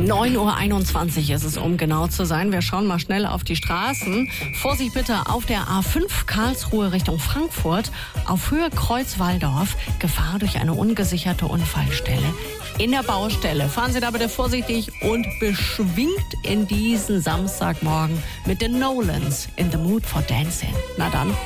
9:21 Uhr ist es, um genau zu sein. Wir schauen mal schnell auf die Straßen. Vorsicht bitte auf der A5 Karlsruhe Richtung Frankfurt. Auf Höhe Kreuz-Walldorf. Gefahr durch eine ungesicherte Unfallstelle in der Baustelle. Fahren Sie da bitte vorsichtig und beschwingt in diesen Samstagmorgen mit den Nolans in the Mood for Dancing. Na dann,